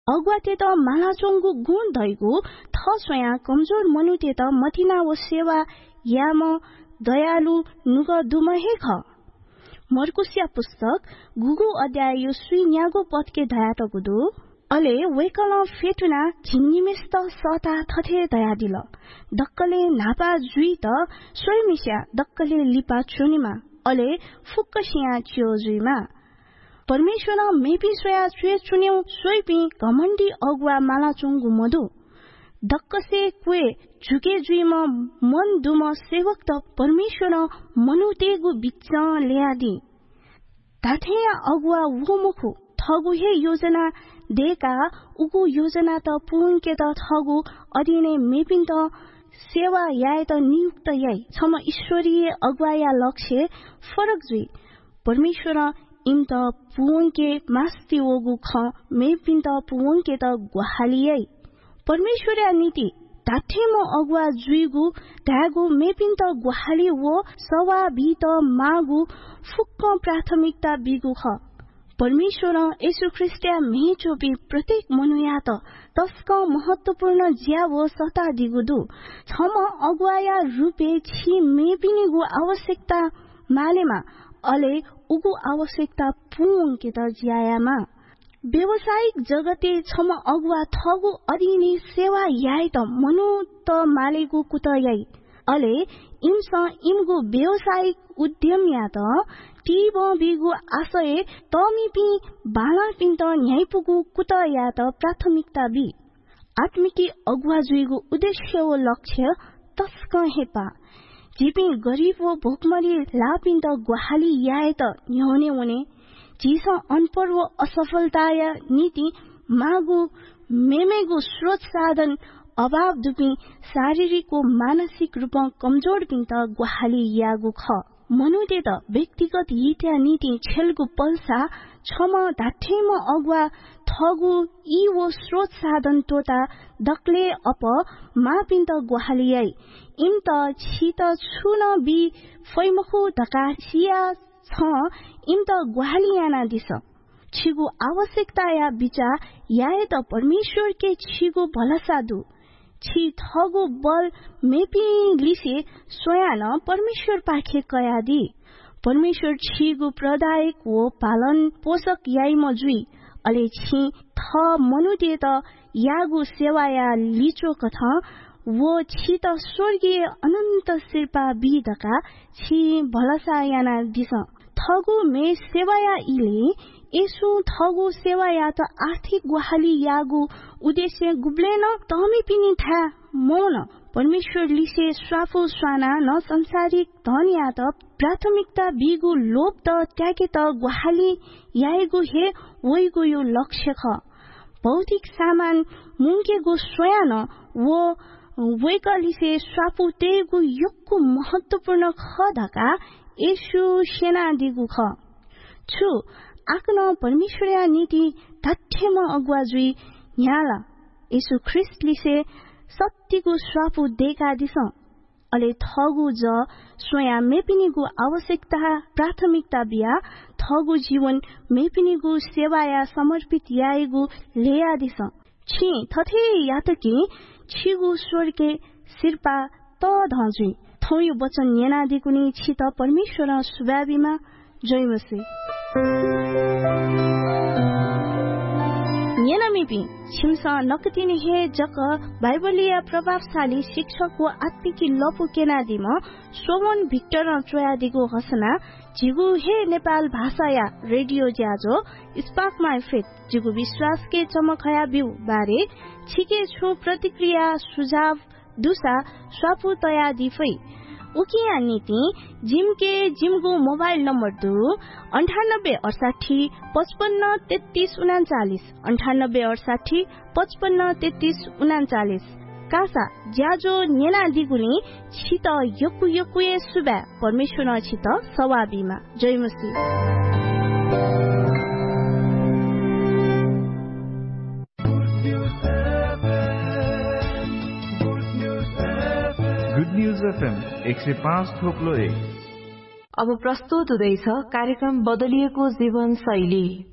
अगुवाते त मालाचोंगु गुण दैगु थ स्वया कमजोर मनुते त मथिना वो सेवा याम दयालु नुग दुमहे ख। मर्कुसिया पुस्तक गुगु अध्याय यो सुई न्यागो पदके दया त गुदु अले वेकल फेटुना झिन्निमेस्त सता थथे दया दिल दक्कले नापा जुई त सोइमिस्या दक्कले लिपा चुनिमा अले फुक्कसिया चियो जुइमा। परमेश्वर मेपी सोया चुए चुन्यौ सोइपी घमण्डी अगुवा मालाचुंगु मधु दक्कसे कुए झुके जुइम मन दुम सेवक त परमेश्वर मनुतेगु बिच ल्यादी ताठेया अगुवा वो मुखु थगु हे योजना देका उगु योजना त पुंके त थगु अदिने मेपिन त सेवा याय त नियुक्त याय छम ईश्वरीय अगुवाया लक्ष्य फरक जुई परमेश्वर इम त पुंके मास्ति ओगु ख मेपिन त पुंके त ग्वाहालियै परमेश्वरया नीति ताठेम अगुवा जुइगु धागु मेपिन त ग्वाहाली वो सवा भी त मागु फुक्क प्राथमिकता बिगु ख। परमेश्वर येशू ख्रिस्टिया मेचोपी प्रत्येक मनुया त तस्क महत्वपूर्ण ज्या वो सता दिगुदु छम अगुवाया रूपे छि मेपिनिगु आवश्यकता मालेमा अले उगु आवश्यकता पुंके त ज्यायामा। व्यवसायिक जगते छम अगुवा थगु अदिने सेवा याय त मनु त मालेगु कुत याई अले इम्स इमगु व्यवसायिक उद्यम या त टीब बिगु आशय तमिपि बाला पिन त न्यायपुगु कुत या त प्राथमिकता बि आत्मिकी अगुवा जुइगु उद्देश्य वो लक्ष्य तस्क हेपा जिपि गरीब वो भोकमरी लापिन त ग्वाहाली याय त न्योने वने जिस अनपढ़ वो असफलताया नीति मागु मेमेगु स्रोत साधन अभाव दुपी शारीरिक व मानसिक रूप कमजोर पिन त ग्वाहाली यागु ख। मनुते त व्यक्तिगत हित्या नीति छेलगु पल्सा छम धाठेम अगुवा थगु ई वो स्रोत साधन तोता दक्ले अप मापिन त ग्वाहालियै इम त छि त छुन बि फैमखु धका सिया छ इम त ग्वाहालियाना दिस छिगु आवश्यकता या बिचा याए त परमेश्वर के छिगु भलसादु छि थगु बल मेपी लिसे सोयान परमेश्वर पाखे कयादी परमेश्वर छिगु प्रदायक वो पालन पोषक याई मजुई अले छि थ मनुते त यागु सेवाया लिचो कथा वो छि त स्वर्गीय अनन्त शिल्पा बिदका छि भलसायाना दिस थगु मे सेवाया इले यसु थगु सेवाया त आर्थिक ग्वाहाली यागु उद्देश्य गुब्लेन तमी पिनि था मौन परमेश्वर लिसे स्वाफु स्वाना न संसारिक धन या त प्राथमिकता बिगु लोभ त त्यागे त ग्वाहाली यागु हे वइगु यो लक्ष्य ख। भौतिक सामान मुंकेगु स्वयं वो वैकलिसे स्वाफु तेगु योगु महत्वपूर्ण ख धका येशु सेना दिगु ख छु आकन परमेश्वरया नीति तथ्यम अगुवा जुई न्याला येशु ख्रिस्ट लिसे सत्यगु स्वाफु देका दिस अले थगु ज स्वया मेपिनिगु आवश्यकता प्राथमिकता बिया थगु जीवन मेपिनिगु सेवाया समर्पित याइगु लेया दिस छि थथे यातकी छिगु स्वर्गे सिरपा त धजुई थोयो वचन येना दिकुनी छि त परमेश्वर सुबाबीमा जयमसे येनामिपि छिमसा नकतिने हे जक बाइबलिया प्रभावशाली शिक्षक व आत्मिकी लपु केनादिम सोमन भिक्टर चोयादिगो हसना जिगु हे नेपाल भाषाया रेडियो ज्याजो स्पार्क माई फेथ जिगु विश्वास के चमकया बिउ बारे छिके छु प्रतिक्रिया सुझाव दुसा स्वापु तया दिफै उकिया नीति जिमके जिमगु मोबाइल नम्बर 2 9868553339 9868553339 कासा ज्याजो नेना दिगुनी छित यकु यकुए सुबा परमेश्वर छित सवाबीमा जयमसी। Good news FM 105.1। अब प्रस्तुत हुँदैछ कार्यक्रम बदलिएको जीवन शैली।